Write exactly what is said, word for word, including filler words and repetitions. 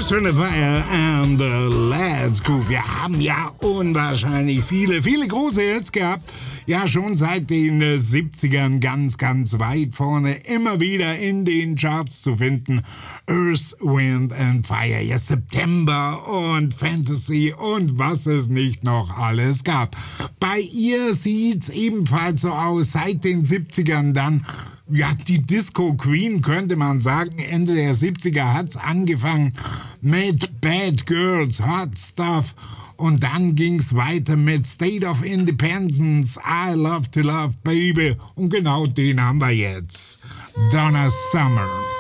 Earth, Fire and the Let's Groove. Wir haben ja unwahrscheinlich viele, viele große Hits gehabt. Ja, schon seit den äh, siebzigern ganz, ganz weit vorne. Immer wieder in den Charts zu finden. Earth, Wind and Fire. Ja, September und Fantasy und was es nicht noch alles gab. Bei ihr sieht's ebenfalls so aus. Seit den siebzigern dann. Ja, die Disco Queen könnte man sagen. Ende der siebziger hat's angefangen mit Bad Girls, Hot Stuff. Und dann ging's weiter mit State of Independence, I Love to Love Baby. Und genau den haben wir jetzt. Donna Summer.